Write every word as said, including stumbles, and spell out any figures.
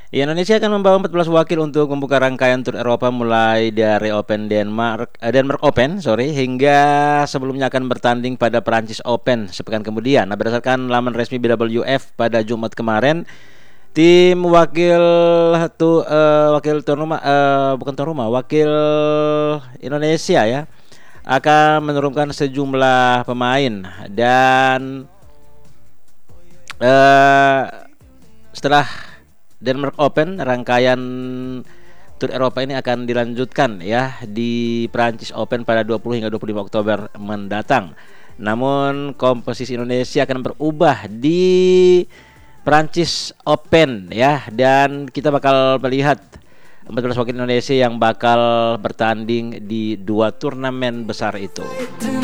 Ya, Indonesia akan membawa empat belas wakil untuk membuka rangkaian tur Eropa mulai dari Open Denmark, eh, Denmark Open, sorry, hingga sebelumnya akan bertanding pada Perancis Open sepekan kemudian. Nah, berdasarkan laman resmi B W F pada Jumat kemarin, tim wakil tu, uh, wakil tuan rumah, uh, bukan tuan rumah, wakil Indonesia ya, akan menurunkan sejumlah pemain dan uh, setelah Denmark Open, rangkaian Tur Eropa ini akan dilanjutkan ya di Prancis Open pada dua puluh hingga dua puluh lima Oktober mendatang. Namun komposisi Indonesia akan berubah di Prancis Open ya, dan kita bakal melihat empat belas wakil Indonesia yang bakal bertanding di dua turnamen besar itu.